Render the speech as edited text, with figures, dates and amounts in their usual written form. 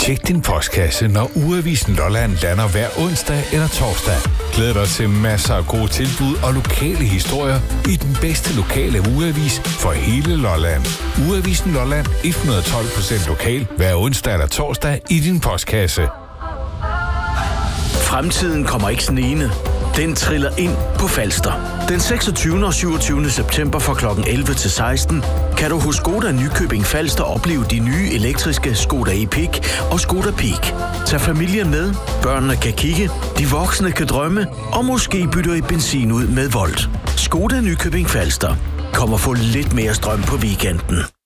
Tjek din postkasse, når Ugeavisen Lolland lander hver onsdag eller torsdag. Glæd dig til masser af gode tilbud og lokale historier i den bedste lokale ugeavis for hele Lolland. Ugeavisen Lolland 112% lokal hver onsdag eller torsdag i din postkasse. Fremtiden kommer ikke snigende. Den triller ind på Falster. Den 26. og 27. september fra kl. 11 til 16 kan du hos Skoda Nykøbing Falster opleve de nye elektriske Skoda Epic og Skoda Peak. Tag familien med, børnene kan kigge, de voksne kan drømme, og måske bytter I benzin ud med Volt. Skoda Nykøbing Falster. Kom og få lidt mere strøm på weekenden.